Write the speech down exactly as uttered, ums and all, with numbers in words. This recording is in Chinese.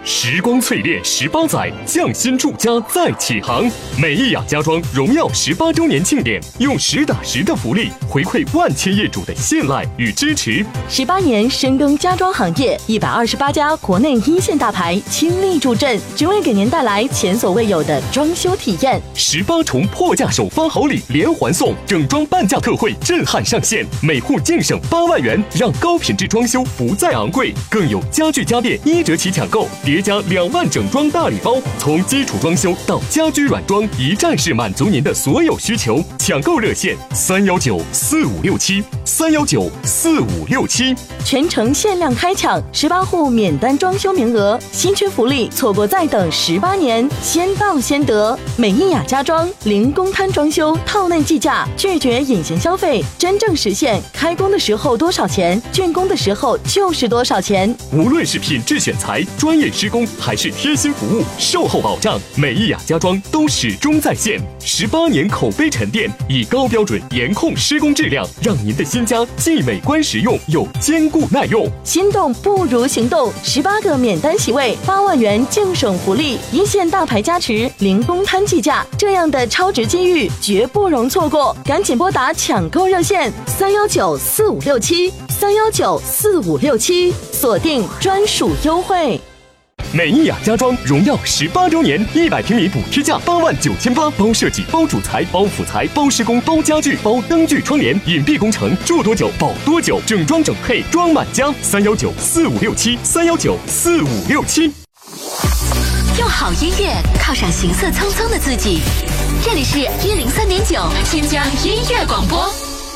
时光淬炼十八载，匠心铸家再起航。美意雅家装荣耀十八周年庆典，用实打实的福利回馈万千业主的信赖与支持。 十八年深耕家装行业，一百二十八家国内一线大牌倾力助阵，只为给您带来前所未有的装修体验。 十八重破价首发好礼连环送，整装半价特惠震撼上线，每户净省八万元，让高品质装修不再昂贵。更有家具家电一折起抢购，叠加两万整装大礼包，从基础装修到家居软装，一站式满足您的所有需求。抢购热线：三幺九四五六七三幺九四五六七。 全程限量开抢，十八户免单装修名额，新缺福利，错过再等十八年，先到先得。美意雅家装零公摊装修，套内计价，拒绝隐形消费，真正实现开工的时候多少钱，竣工的时候就是多少钱。 无论是品质选材、专业施工，还是贴心服务、售后保障，美意雅家装都始终在线。十八年口碑沉淀，以高标准严控施工质量，让您的新家既美观实用又坚固耐用。 心动不如行动，十八个免单席位，八万元净省福利，一线大牌加持，零公摊计价，这样的超值机遇绝不容错过！赶紧拨打抢购热线三幺九四五六七三幺九四五六七，锁定专属优惠。 美意雅家装荣耀十八周年，一百平米补贴价八万九千八，包设计、包主材、包辅材、包施工、包家具、包灯具窗帘，隐蔽工程，住多久保多久，整装整配装满家。三幺九四五六七三幺九四五六七。 用好音乐犒赏行色匆匆的自己，这里是一零三点九新疆音乐广播。